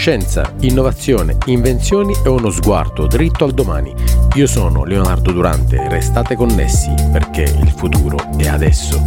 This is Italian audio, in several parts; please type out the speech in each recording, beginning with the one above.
Scienza, innovazione, invenzioni e uno sguardo dritto al domani. Io sono Leonardo Durante, restate connessi perché il futuro è adesso.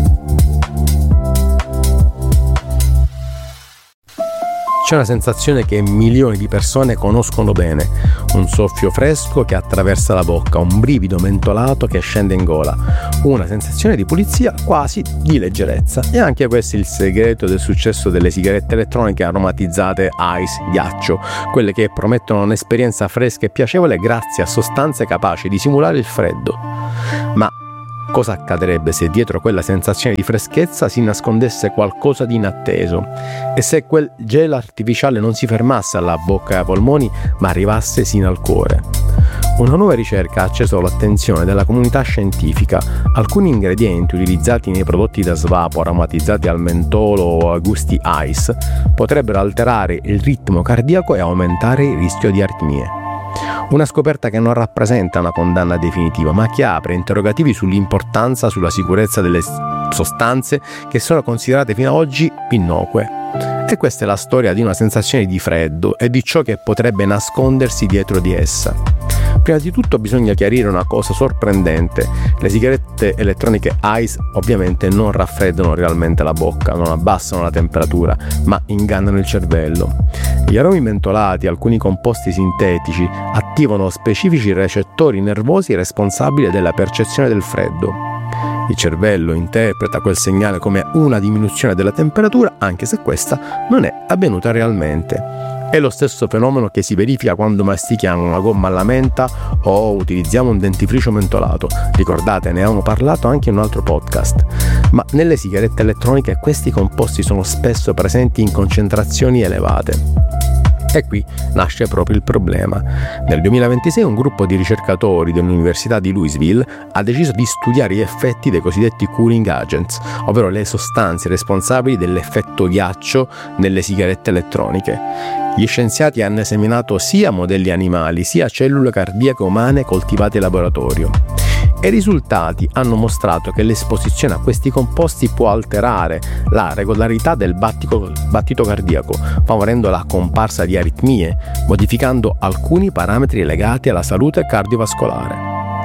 C'è una sensazione che milioni di persone conoscono bene, un soffio fresco che attraversa la bocca, un brivido mentolato che scende in gola, una sensazione di pulizia, quasi di leggerezza. E anche questo è il segreto del successo delle sigarette elettroniche aromatizzate ice, ghiaccio, quelle che promettono un'esperienza fresca e piacevole grazie a sostanze capaci di simulare il freddo. Ma cosa accadrebbe se dietro quella sensazione di freschezza si nascondesse qualcosa di inatteso? E se quel gelo artificiale non si fermasse alla bocca e ai polmoni, ma arrivasse sino al cuore? Una nuova ricerca ha acceso l'attenzione della comunità scientifica. Alcuni ingredienti utilizzati nei prodotti da svapo aromatizzati al mentolo o a gusti ice potrebbero alterare il ritmo cardiaco e aumentare il rischio di aritmie. Una scoperta che non rappresenta una condanna definitiva, ma che apre interrogativi sull'importanza, sulla sicurezza delle sostanze che sono considerate fino ad oggi innocue. E questa è la storia di una sensazione di freddo e di ciò che potrebbe nascondersi dietro di essa. Prima di tutto bisogna chiarire una cosa sorprendente: le sigarette elettroniche ice ovviamente non raffreddano realmente la bocca, non abbassano la temperatura, ma ingannano il cervello. Gli aromi mentolati e alcuni composti sintetici attivano specifici recettori nervosi responsabili della percezione del freddo. Il cervello interpreta quel segnale come una diminuzione della temperatura, anche se questa non è avvenuta realmente. È lo stesso fenomeno che si verifica quando mastichiamo una gomma alla menta o utilizziamo un dentifricio mentolato. Ricordate, ne avevamo parlato anche in un altro podcast. Ma nelle sigarette elettroniche questi composti sono spesso presenti in concentrazioni elevate. E qui nasce proprio il problema. Nel 2026 un gruppo di ricercatori dell'Università di Louisville ha deciso di studiare gli effetti dei cosiddetti cooling agents, ovvero le sostanze responsabili dell'effetto ghiaccio nelle sigarette elettroniche. Gli scienziati hanno esaminato sia modelli animali sia cellule cardiache umane coltivate in laboratorio. E i risultati hanno mostrato che l'esposizione a questi composti può alterare la regolarità del battito cardiaco, favorendo la comparsa di aritmie, modificando alcuni parametri legati alla salute cardiovascolare.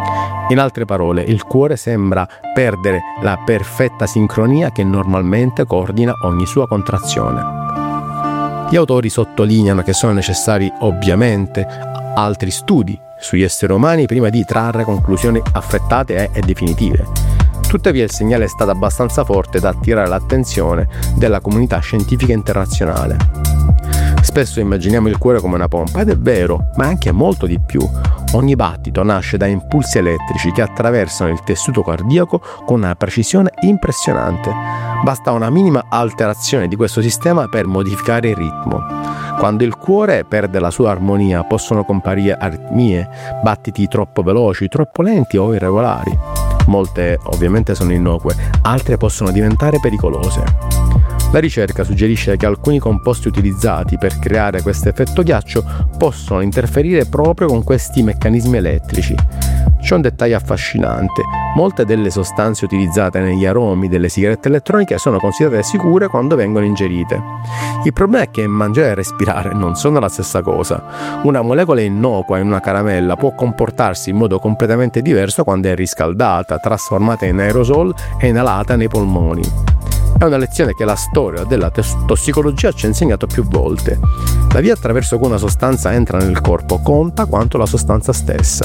In altre parole, il cuore sembra perdere la perfetta sincronia che normalmente coordina ogni sua contrazione. Gli autori sottolineano che sono necessari ovviamente altri studi sugli esseri umani prima di trarre conclusioni affrettate e definitive. Tuttavia il segnale è stato abbastanza forte da attirare l'attenzione della comunità scientifica internazionale. Spesso immaginiamo il cuore come una pompa, ed è vero, ma è anche molto di più. Ogni battito nasce da impulsi elettrici che attraversano il tessuto cardiaco con una precisione impressionante. Basta una minima alterazione di questo sistema per modificare il ritmo. Quando il cuore perde la sua armonia possono comparire aritmie, battiti troppo veloci, troppo lenti o irregolari. Molte ovviamente sono innocue, altre possono diventare pericolose. La ricerca suggerisce che alcuni composti utilizzati per creare questo effetto ghiaccio possono interferire proprio con questi meccanismi elettrici. C'è un dettaglio affascinante: molte delle sostanze utilizzate negli aromi delle sigarette elettroniche sono considerate sicure quando vengono ingerite. Il problema è che mangiare e respirare non sono la stessa cosa. Una molecola innocua in una caramella può comportarsi in modo completamente diverso quando è riscaldata, trasformata in aerosol e inalata nei polmoni. È una lezione che la storia della tossicologia ci ha insegnato più volte. La via attraverso cui una sostanza entra nel corpo conta quanto la sostanza stessa.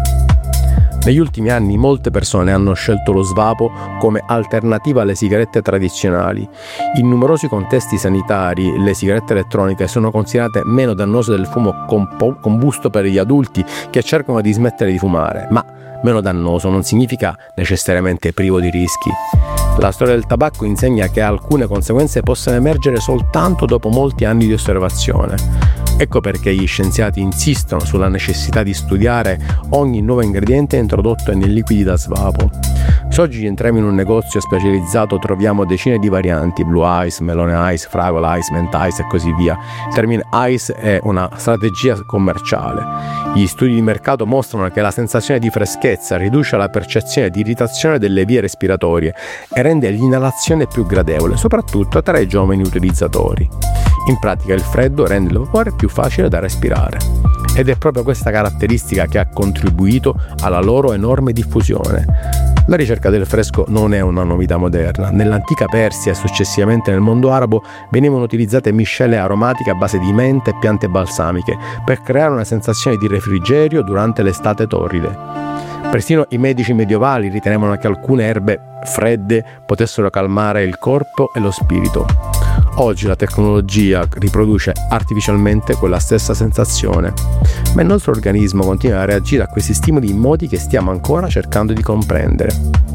Negli ultimi anni molte persone hanno scelto lo svapo come alternativa alle sigarette tradizionali. In numerosi contesti sanitari le sigarette elettroniche sono considerate meno dannose del fumo combusto per gli adulti che cercano di smettere di fumare, ma meno dannoso non significa necessariamente privo di rischi. La storia del tabacco insegna che alcune conseguenze possono emergere soltanto dopo molti anni di osservazione. Ecco perché gli scienziati insistono sulla necessità di studiare ogni nuovo ingrediente introdotto nei liquidi da svapo. Se oggi entriamo in un negozio specializzato troviamo decine di varianti: Blue Ice, Melone Ice, Fragole Ice, Mint Ice e così via. Il termine Ice è una strategia commerciale. Gli studi di mercato mostrano che la sensazione di freschezza riduce la percezione di irritazione delle vie respiratorie e rende l'inalazione più gradevole, soprattutto tra i giovani utilizzatori. In pratica il freddo rende il vapore più facile da respirare. Ed è proprio questa caratteristica che ha contribuito alla loro enorme diffusione. La ricerca del fresco non è una novità moderna. Nell'antica Persia e successivamente nel mondo arabo venivano utilizzate miscele aromatiche a base di menta e piante balsamiche per creare una sensazione di refrigerio durante le estate torride. Persino i medici medievali ritenevano che alcune erbe fredde potessero calmare il corpo e lo spirito. Oggi la tecnologia riproduce artificialmente quella stessa sensazione, ma il nostro organismo continua a reagire a questi stimoli in modi che stiamo ancora cercando di comprendere.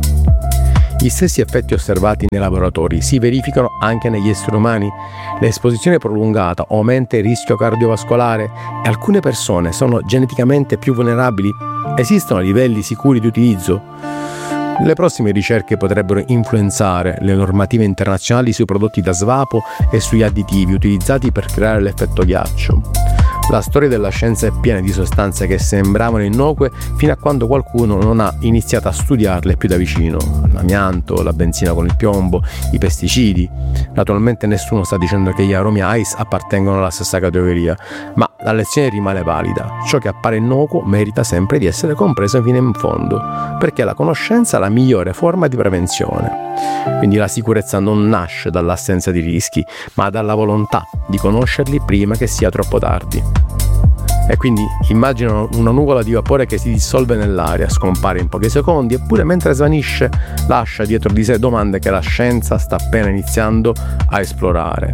Gli stessi effetti osservati nei laboratori si verificano anche negli esseri umani. L'esposizione prolungata aumenta il rischio cardiovascolare e alcune persone sono geneticamente più vulnerabili. Esistono livelli sicuri di utilizzo? Le prossime ricerche potrebbero influenzare le normative internazionali sui prodotti da svapo e sugli additivi utilizzati per creare l'effetto ghiaccio. La storia della scienza è piena di sostanze che sembravano innocue fino a quando qualcuno non ha iniziato a studiarle più da vicino. L'amianto, la benzina con il piombo, i pesticidi. Naturalmente nessuno sta dicendo che gli aromi ice appartengono alla stessa categoria, ma la lezione rimane valida. Ciò che appare innocuo merita sempre di essere compreso fino in fondo, perché la conoscenza è la migliore forma di prevenzione. Quindi la sicurezza non nasce dall'assenza di rischi, ma dalla volontà di conoscerli prima che sia troppo tardi. E quindi immagina una nuvola di vapore che si dissolve nell'aria, scompare in pochi secondi, eppure mentre svanisce lascia dietro di sé domande che la scienza sta appena iniziando a esplorare.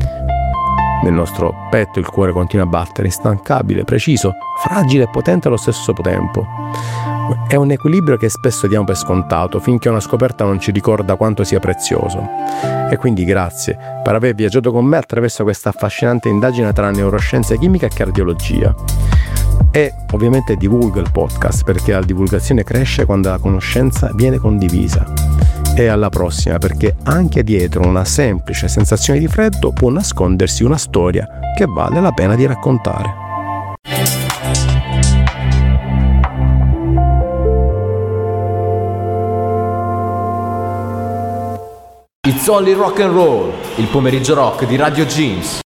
Nel nostro petto il cuore continua a battere, instancabile, preciso, fragile e potente allo stesso tempo. È un equilibrio che spesso diamo per scontato, finché una scoperta non ci ricorda quanto sia prezioso. E quindi grazie per aver viaggiato con me attraverso questa affascinante indagine tra neuroscienze, chimica e cardiologia. E ovviamente divulga il podcast, perché la divulgazione cresce quando la conoscenza viene condivisa. E alla prossima, perché anche dietro una semplice sensazione di freddo può nascondersi una storia che vale la pena di raccontare. It's Only Rock and Roll, il pomeriggio rock di Radio Jeans.